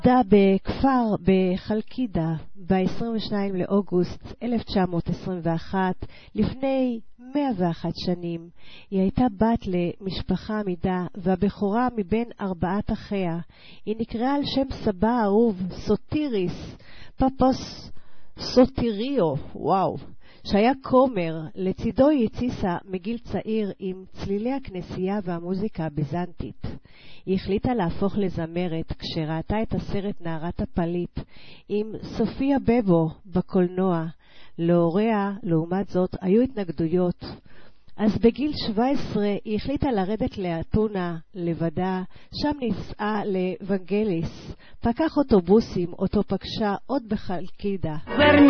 בכפר בחלקידה ב-22 לאוגוסט 1921, לפני 101 שנים. היא הייתה בת למשפחה עמידה והבכורה מבין 4 אחיה. היא נקראה על שם סבה האהוב, סוטיריס, פפוס סוטיריו, וואו, שהיה כומר. לצידו היא הציסה מגיל צעיר עם צלילי הכנסייה והמוזיקה הביזנטית. היא החליטה להפוך לזמרת כשראתה את הסרט נערת הפליט עם סופיה בבו בקולנוע. להוריה, לעומת זאת, היו התנגדויות. אז בגיל 17 היא החליטה לרדת לאתונה לבדה, שם נסעה לוונגליס. פקח אוטובוסים, אותו פגשה עוד בחלקידה.